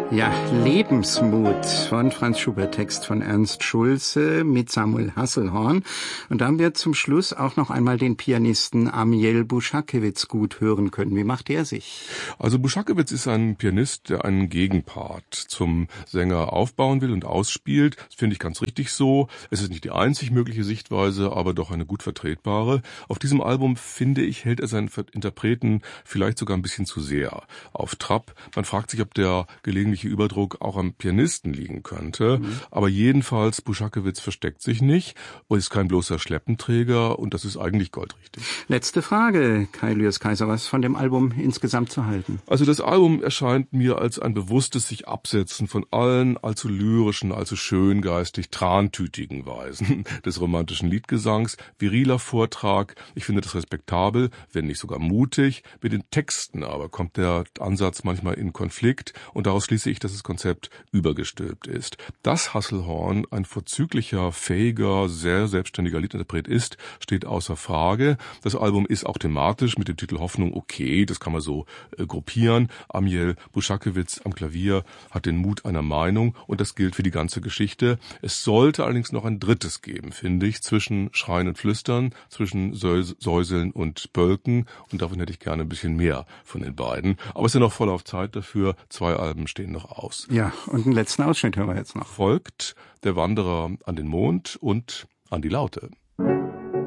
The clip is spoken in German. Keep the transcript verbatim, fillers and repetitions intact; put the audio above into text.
Ja, Lebensmut von Franz Schubert, Text von Ernst Schulze mit Samuel Hasselhorn. Und da haben wir zum Schluss auch noch einmal den Pianisten Amiel Bušakewitz gut hören können. Wie macht er sich? Also Bušakewitz ist ein Pianist, der einen Gegenpart zum Sänger aufbauen will und ausspielt. Das finde ich ganz richtig so. Es ist nicht die einzig mögliche Sichtweise, aber doch eine gut vertretbare. Auf diesem Album, finde ich, hält er seinen Interpreten vielleicht sogar ein bisschen zu sehr auf Trab. Man fragt sich, ob der gelegentliche Überdruck auch am Pianisten liegen könnte. Mhm. Aber jedenfalls, Bušakewitz versteckt sich nicht und ist kein bloßer Schleppenträger und das ist eigentlich goldrichtig. Letzte Frage, Kai Lührs Kaiser, was von dem Album insgesamt zu halten? Also das Album erscheint mir als ein bewusstes sich Absetzen von allen allzu lyrischen, allzu schöngeistig trantütigen Weisen des romantischen Liedgesangs, viriler Vortrag. Ich finde das respektabel, wenn nicht sogar mutig. Mit den Texten aber kommt der Ansatz manchmal in Konflikt und daraus schließe ich, dass das Konzept übergestülpt ist. Dass Hasselhorn ein vorzüglicher, fähiger, sehr selbstständiger Liedinterpret ist, steht außer Frage. Das Album ist auch thematisch mit dem Titel Hoffnung okay, das kann man so äh, gruppieren. Amiel Bušakewitz am Klavier hat den Mut einer Meinung und das gilt für die ganze Geschichte. Es sollte allerdings noch ein drittes geben, finde ich, zwischen Schreien und Flüstern, zwischen Säuseln und Bölken und davon hätte ich gerne ein bisschen mehr von den beiden. Aber es ist ja noch voll auf Zeit dafür. Zwei Alben stehen noch aus. Ja, und einen letzten Ausschnitt hören wir jetzt noch. Folgt Der Wanderer an den Mond und An die Laute.